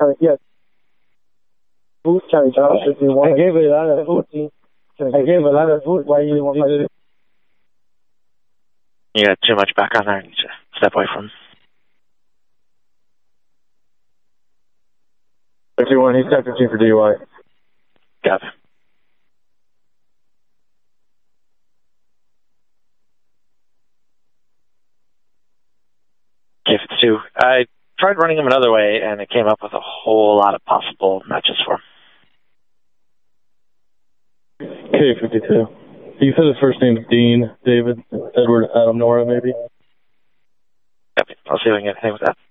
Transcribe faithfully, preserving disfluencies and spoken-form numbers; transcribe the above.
Uh, yes. Food charge out if you want. I gave it a lot of food. I gave a lot of food. Why you want me to? You got too much background there. You need to step away from. fifty-one, he's ten fifteen for D U I. Got it. Okay, fifty-two. I tried running him another way, and it came up with a whole lot of possible matches for him. K fifty-two. You said his first name's Dean, David, Edward, Adam, Nora, maybe? Yep. I'll see if I can get anything with that.